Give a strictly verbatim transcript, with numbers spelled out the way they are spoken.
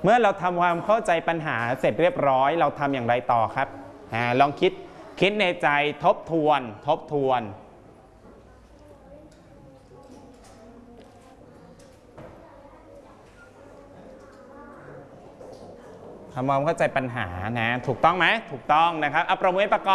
เมื่อเราทำความเข้าใจปัญหาเสร็จเรียบร้อยเราทำอย่างไรต่อครับอ่าลองคิดคิดในใจทบทวนทบทวนทำความเข้าใจปัญหานะถูกต้องไหมถูกต้องนะครับเอาประมือประกอบ